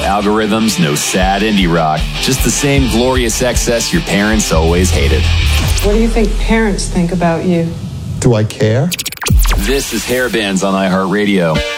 algorithms, no sad indie rock. Just the same glorious excess your parents always hated. What do you think parents think about you? Do I care? This is Hair Bands on iHeartRadio.